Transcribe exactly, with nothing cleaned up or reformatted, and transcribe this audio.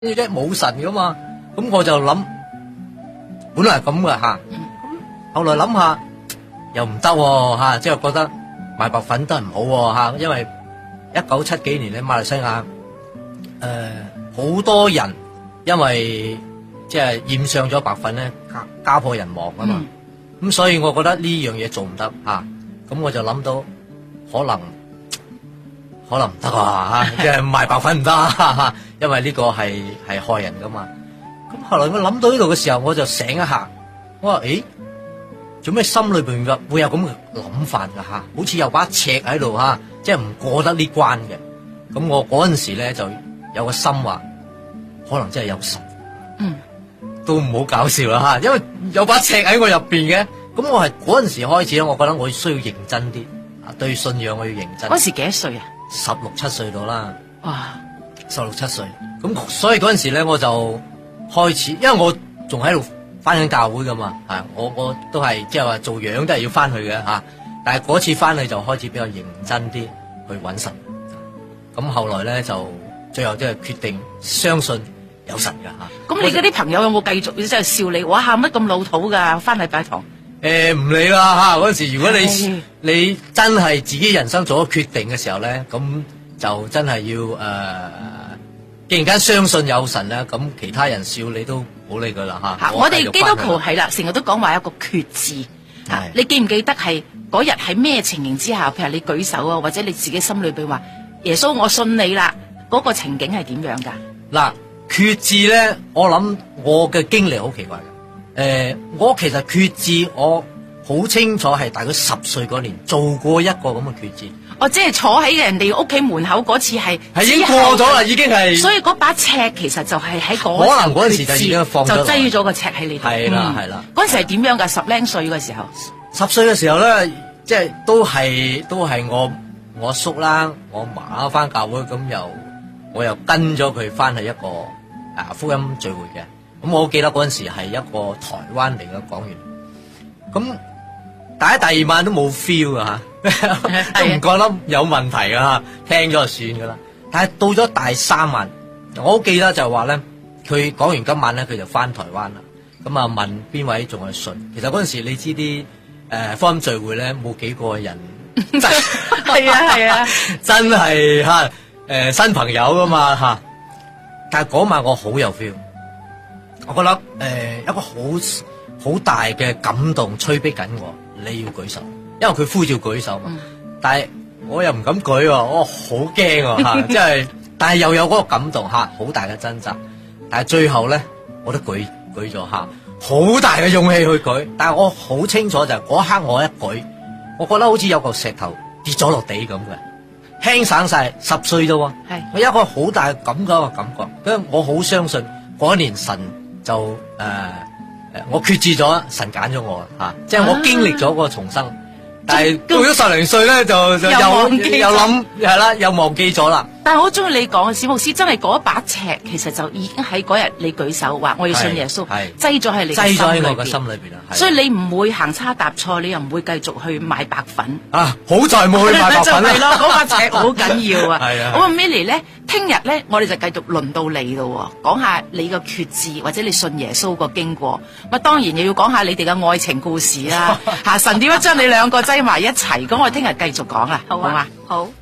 跟住啫冇神噶嘛，咁我就諗，本來係咁噶吓，咁後來諗下又唔得吓，即係覺得賣白粉都係唔好吓，因為一九七幾年咧馬來西亞誒好多人因為即係染上咗白粉咧家家破人亡啊嘛，咁、嗯、所以我覺得呢樣嘢做唔得吓，咁、啊、我就諗到可能。可能唔得啊，即係賣白粉唔得，因為呢個係係害人噶嘛。咁後來我諗到呢度嘅時候，我就醒一下，我話誒，做咩心裏邊嘅會有咁嘅諗法噶吓？好似有把尺喺度吓，即係唔過得呢關嘅。咁我嗰陣時咧就有個心話，可能真係有神，嗯，都唔好搞笑啦吓，因為有把尺喺我入邊嘅。咁我係嗰陣時開始咧，我覺得我需要認真啲，啊，對信仰我要認真。 嗰時幾多歲啊？ 十六七歲到啦， 哇！ 十六七歲，咁所以嗰陣時咧，我就開始，因為我仲喺度翻緊教會噶嘛，吓，我我都係即係話做樣都係要翻去嘅吓，但係嗰次翻去就開始比較認真啲去揾神，咁後來咧就最後即係決定相信有神噶吓。 咁你嗰啲朋友有冇繼續即係笑你？哇，喊乜咁老土噶？翻禮拜堂。 誒，唔理啦吓，嗰陣時如果你你真係自己人生做咗決定嘅時候咧，咁就真係要誒、呃，既然間相信有神咧，咁其他人笑你都唔好理佢啦吓。 我哋基督徒係啦，成日都講話有一個決志，你記唔記得係嗰日喺咩情形之下？譬如你舉手啊，或者你自己心裏邊話耶穌我信你啦，嗰、那個情景係點樣噶？嗱， 決志咧，我諗我嘅經歷好奇怪嘅。誒、呃，我其實決志，我好清楚係大概十歲嗰年做過一個咁嘅決志。 哦，即係坐喺人哋屋企門口嗰次係係已經過咗啦，已經係。所以嗰把尺其實就係喺嗰可能嗰陣時就已經放咗， 就擠咗個尺喺你度。 係啦係啦， 嗰陣時係點樣噶？十零歲嘅時候， 十歲嘅時候咧，即係都係都係我我叔啦，我嫲翻教會，咁又我又跟咗佢翻去一個啊福音聚會嘅。咁我記得嗰陣時係一個台灣嚟嘅講員，咁但係第二晚都冇 feel 噶吓，都唔覺得有問題噶吓，聽咗就算噶啦。但係到咗第三晚，我好記得就係話咧，佢講完今晚咧，佢就翻台灣啦。咁啊問邊位仲係信？其實嗰陣時你知啲誒福音聚會咧，冇幾個人， 係啊係啊， 真係吓誒新朋友噶嘛吓。但係嗰晚我好有 feel。我覺得誒、呃、一個好好大嘅感動催逼緊我，你要舉手，因為佢呼召舉手嘛。嗯、但係我又唔敢舉，我好驚吓，即係，但係又有嗰個感動吓，好大嘅掙扎。但係最後咧，我都舉舉咗吓，好大嘅勇氣去舉。但係我好清楚就係嗰一刻我一舉，我覺得好似有嚿石頭跌咗落地咁嘅，輕省晒，十歲啫。係我有一個好大嘅感覺嘅感覺，因為我好相信嗰一年神。就誒誒、呃，我決志咗，神揀咗我吓、啊，即係我經歷咗個重生，啊、但係到咗十零歲咧，就就又又諗係啦，又忘記咗啦。 但係我好中意你講，史牧師真係嗰一把尺，其實就已經喺嗰日你舉手話我要信耶穌，擠咗喺你擠咗喺我嘅心裏邊啦。所以你唔會行差踏錯，你又唔會繼續去買白粉啊！好在冇去買白粉啦。 就係咯，嗰把尺好緊要啊！ 係啊。 咁啊 Milly 咧，聽日咧，我哋就繼續輪到你咯，講下你個決志或者你信耶穌個經過。咁啊，當然又要講下你哋嘅愛情故事啦。吓神點樣將你兩個擠埋一齊？咁我聽日繼續講啊，好嘛？ 好。